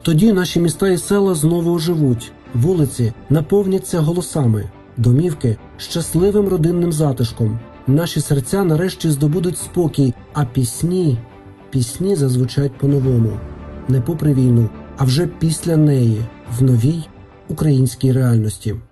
Тоді наші міста і села знову оживуть, вулиці наповняться голосами, домівки – щасливим родинним затишком. Наші серця нарешті здобудуть спокій, а пісні зазвучать по-новому. Не попри війну, а вже після неї, в новій українській реальності.